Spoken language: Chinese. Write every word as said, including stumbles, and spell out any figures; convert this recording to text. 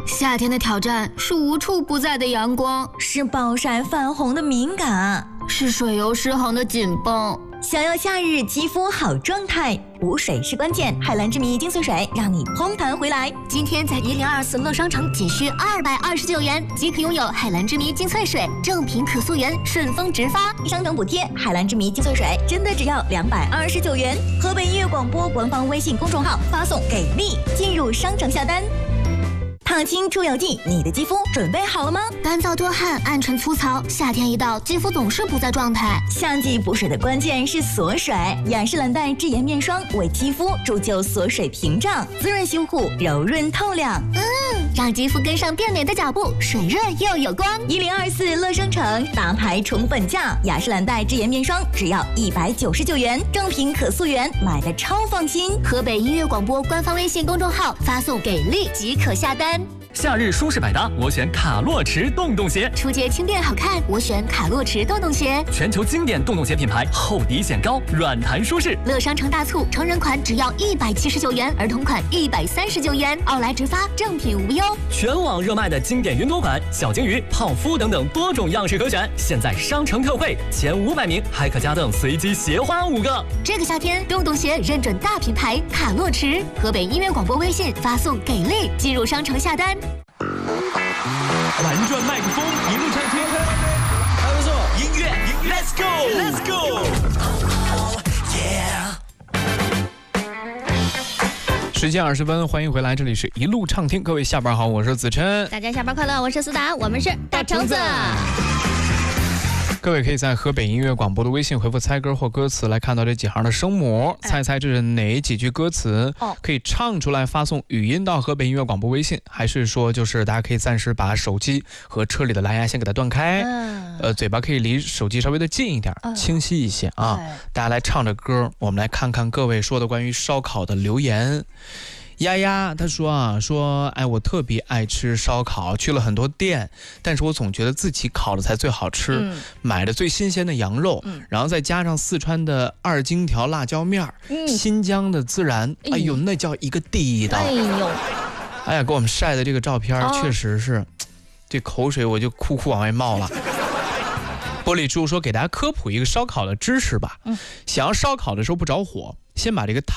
夏天的挑战是无处不在的阳光， 是暴晒泛红的敏感， 是水油失衡的紧绷。 想要夏日肌肤好状态，补水是关键。海蓝之谜精粹水让你嘭弹回来。 今天在一零二四乐商城仅需二百二十九元即可拥有海蓝之谜精粹水，正品可溯源，顺丰直发， 商城补贴。海蓝之谜精粹水真的只要两百二十九元。河北音乐广播官方微信公众号发送给力，进入商城下单。烫青出油剂，你的肌肤准备好了吗？ 干燥多汗、暗沉粗糙，夏天一到，肌肤总是不在状态。 夏季补水的关键是锁水，雅诗兰黛智妍面霜为肌肤铸就锁水屏障，滋润修护，柔润透亮。 嗯，让肌肤跟上变美的脚步，水润又有光。 一零二四乐商城大牌宠本价，雅诗兰黛智妍面霜只要一百九十九元，正品可溯源，买的超放心。 河北音乐广播官方微信公众号发送给力即可下单。 夏日舒适百搭，我选卡洛驰洞洞鞋。 出街轻便好看，我选卡洛驰洞洞鞋。 全球经典洞洞鞋品牌，厚底显高，软弹舒适。 乐商城大促，成人款只要一百七十九元，儿童款一百三十九元，奥莱直发，正品无忧。 全网热卖的经典云朵款、小金鱼、泡芙等等多种样式可选，现在商城特惠，前五百名还可加赠随机鞋花五个。 这个夏天，洞洞鞋认准大品牌卡洛驰。河北音乐广播微信发送给力，进入商城下单。 玩转麦克风，一路畅听，还不错。音乐 ，Let's go，Let's go， 十点二十分，欢迎回来，这里是一路畅听，各位下班好，我是子琛。 大家下班快乐，我是思达，我们是大橙子。 各位可以在河北音乐广播的微信回复猜歌或歌词来看到这几行的声母，猜猜这是哪几句歌词，可以唱出来发送语音到河北音乐广播微信，还是说就是大家可以暂时把手机和车里的蓝牙先给它断开，呃，嘴巴可以离手机稍微的近一点，清晰一些啊。大家来唱着歌，我们来看看各位说的关于烧烤的留言。丫丫他说啊，说哎，我特别爱吃烧烤，去了很多店，但是我总觉得自己烤的才最好吃，嗯、买的最新鲜的羊肉，嗯、然后再加上四川的二荆条辣椒面，嗯、新疆的孜然，哎呦，那叫一个地道！哎呦，哎呀，给我们晒的这个照片，哦、确实是，这口水我就哭哭往外冒了。玻璃珠说，给大家科普一个烧烤的知识吧，嗯、想要烧烤的时候不着火，先把这个炭